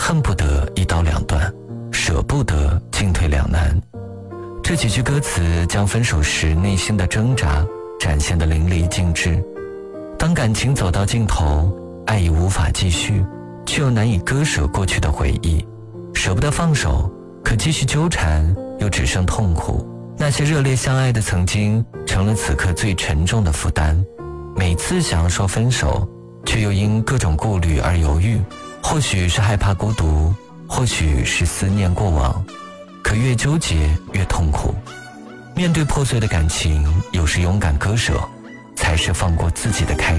恨不得一刀两断，舍不得进退两难。这几句歌词将分手时内心的挣扎展现得淋漓尽致。当感情走到尽头，爱已无法继续，却又难以割舍过去的回忆，舍不得放手，可继续纠缠又只剩痛苦。那些热烈相爱的曾经，成了此刻最沉重的负担。每次想要说分手，却又因各种顾虑而犹豫，或许是害怕孤独，或许是思念过往，可越纠结越痛苦。面对破碎的感情，有时勇敢割舍，才是放过自己的开始。